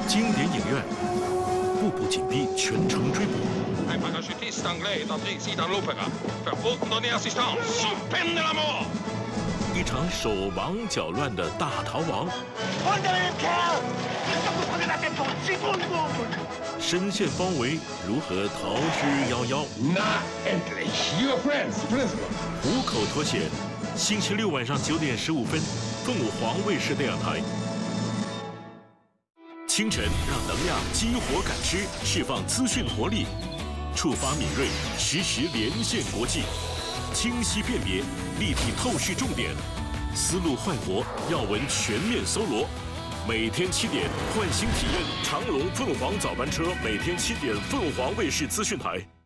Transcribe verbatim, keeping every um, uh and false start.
经典影院，步步紧逼，全程追捕。 Un parachutiste anglais est entré ici dans l'opéra. Faire faute de donner assistance, sous peine de la mort. 一场手忙脚乱的大逃亡。深陷包围，如何逃之夭夭？ Na endlich, your friends, prisoner. 虎口脱险，星期六晚上九点十五分，凤凰卫视电视台。清晨让能量激活感知，释放资讯活力。 触发敏锐，实时连线国际，清晰辨别，立体透视重点，思路焕活，要闻全面搜罗。每天七点，唤醒体验长龙凤凰早班车，每天七点，凤凰卫视资讯台。